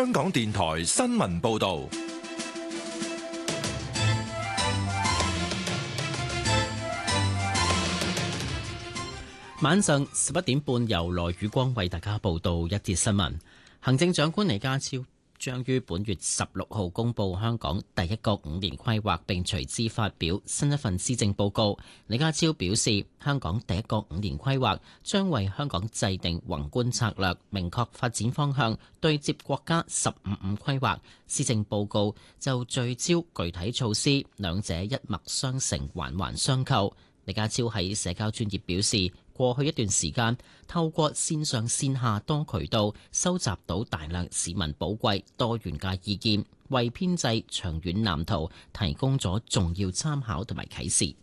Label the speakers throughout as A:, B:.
A: 香港電台新聞報道。
B: 晚上11點半，由羅宇光為大家報道一節新聞。行政長官李家超將於本月16號公布香港第一個5年規劃，並隨之發表新一份施政報告。李家超表示，香港第一個5年規劃將為香港制定宏觀策略，明確發展方向，對接國家15規劃。施政報告就聚焦具體措施，兩者一脈相承，環環相扣。李家超喺社交專頁表示，過去一段時間，透過線上線下多渠道收集到大量市民寶貴多元嘅意見，為編製長遠藍圖提供咗重要參考同埋啟示。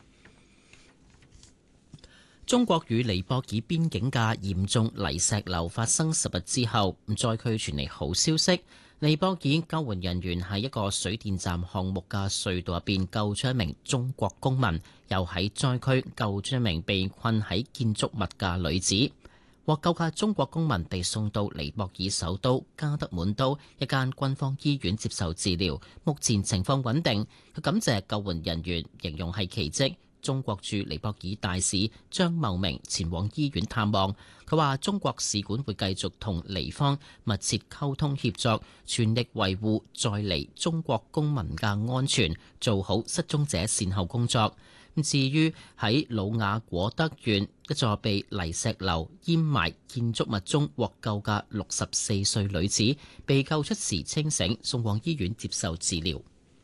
B: 中國與尼泊爾邊境嘅嚴重泥石流發生10日之後，災區傳嚟好消息。尼泊爾救援人員喺一個水電站項目嘅隧道入邊救出一名中國公民，又喺災區救出一名被困喺建築物嘅女子。獲救嘅中國公民被送到尼泊爾首都加德滿都一間軍方醫院接受治療，目前情況穩定。佢感謝救援人員，形容係奇蹟。中國駐尼泊爾大使張茂明前往醫院探望，佢話中國使館會繼續同尼方密切溝通協作，全力維護在尼中國公民嘅安全，做好失蹤者善後工作。至於喺魯雅果德縣一座被泥石流淹埋建築物中獲救嘅64歲女子，被救出時清醒，送往醫院接受治療。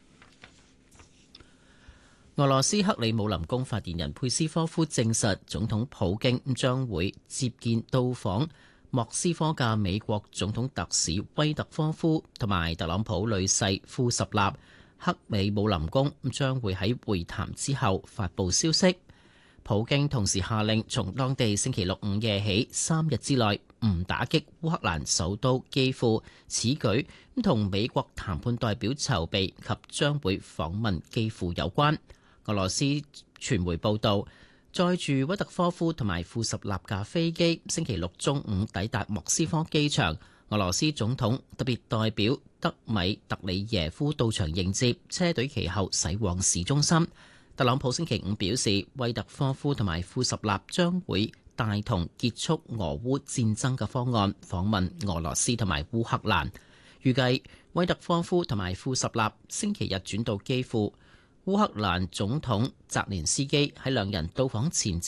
B: 俄羅斯克里姆林宮發言人佩斯科夫證實，總統普京將會接見到訪莫斯科嘅美國總統特使威特科夫同埋特朗普女婿庫什納。克里姆林宮將會喺會談之後發布消息。普京同時下令從當地星期六午夜起3日之內唔打擊烏克蘭首都基輔。此舉同美國談判代表籌備及將會訪問基輔有關。俄羅斯傳媒報道，載住威特科夫同埋庫什納嘅飛機星期六中午抵達莫斯科機場。俄羅斯總統特別代表德米特里耶夫到場迎接，車隊其後駛往市中心。特朗普星期五表示，威特科夫同埋庫什納將會帶同結束俄烏戰爭嘅方案訪問俄羅斯同埋烏克蘭。預計威特科夫同埋庫什納星期日轉到基輔。烏克蘭總統澤連斯基喺兩人到訪前夕